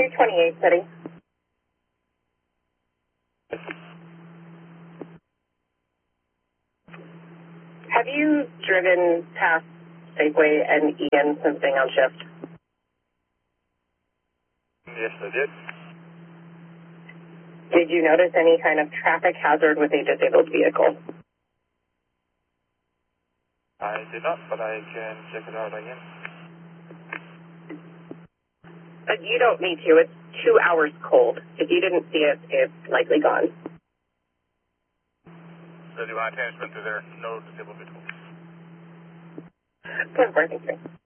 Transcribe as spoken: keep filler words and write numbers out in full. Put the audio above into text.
three twenty-eight setting. Have you driven past Safeway and Ian since being on shift? Yes, I did. Did you notice any kind of traffic hazard with a disabled vehicle? I did not, but I can check it out again. But you don't need to. It's two hours cold. If you didn't see it, it's likely gone. So do you want to transfer to there? No disabled vehicle. Good, thank you.